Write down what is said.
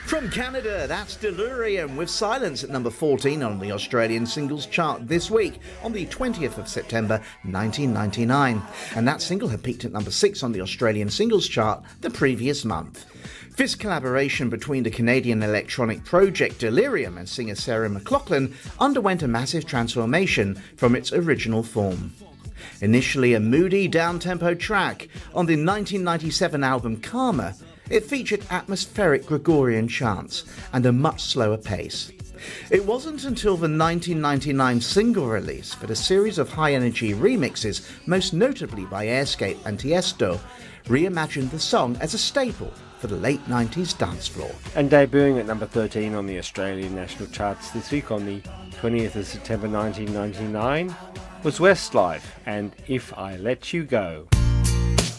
From Canada, that's Delirium with Silence at number 14 on the Australian singles chart this week on the 20th of September 1999. And that single had peaked at number 6 on the Australian singles chart the previous month. This collaboration between the Canadian electronic project Delirium and singer Sarah McLachlan underwent a massive transformation from its original form. Initially a moody, down-tempo track, on the 1997 album Karma, it featured atmospheric Gregorian chants and a much slower pace. It wasn't until the 1999 single release that a series of high-energy remixes, most notably by Airscape and Tiesto, reimagined the song as a staple for the late 90s dance floor. And debuting at number 13 on the Australian national charts this week on the 20th of September 1999 was Westlife and If I Let You Go.